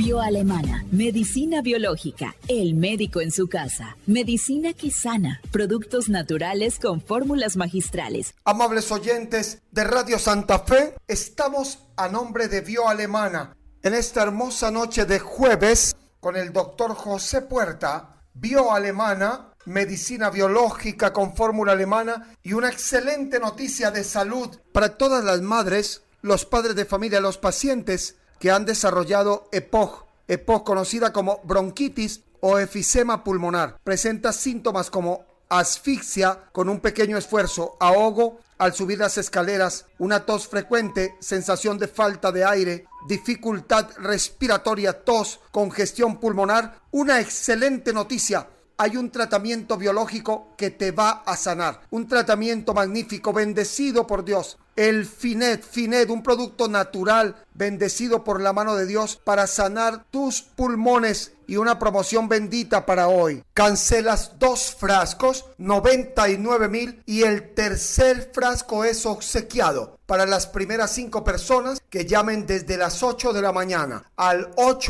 Bioalemana, medicina biológica, el médico en su casa, medicina que sana, productos naturales con fórmulas magistrales. Amables oyentes de Radio Santa Fe, estamos a nombre de Bioalemana en esta hermosa noche de jueves con el doctor José Puerta. Bioalemana, medicina biológica con fórmula alemana y una excelente noticia de salud para todas las madres, los padres de familia, los pacientes que han desarrollado EPOC. EPOC, conocida como bronquitis o efisema pulmonar, presenta síntomas como asfixia con un pequeño esfuerzo, ahogo al subir las escaleras, una tos frecuente, sensación de falta de aire, dificultad respiratoria, tos, congestión pulmonar. Una excelente noticia. Hay un tratamiento biológico que te va a sanar. Un tratamiento magnífico, bendecido por Dios. El Finet, un producto natural, bendecido por la mano de Dios para sanar tus pulmones, y una promoción bendita para hoy. Cancelas 2 frascos, 99,000, y el tercer frasco es obsequiado para las primeras 5 personas que llamen desde las 8 de la mañana al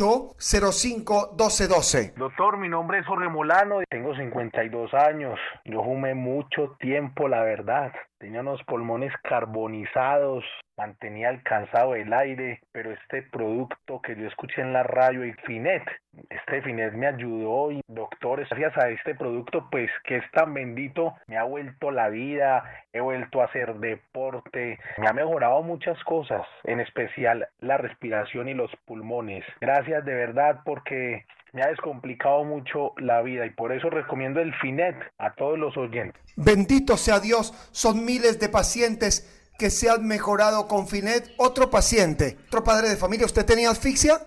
805-1212. Doctor, mi nombre es Jorge Molano, tengo 52 años. Yo fumé mucho tiempo, la verdad. Tenía unos pulmones carbonizados, mantenía alcanzado el aire, pero este producto que yo escuché en la radio, el Finet, me ayudó. Y doctores, gracias a este producto, pues que es tan bendito, me ha vuelto la vida, he vuelto a hacer deporte, me ha mejorado muchas cosas, en especial la respiración y los pulmones. Gracias de verdad, porque me ha descomplicado mucho la vida y por eso recomiendo el Finet a todos los oyentes. Bendito sea Dios, son miles de pacientes que se han mejorado con Finet. Otro paciente, otro padre de familia, ¿usted tenía asfixia?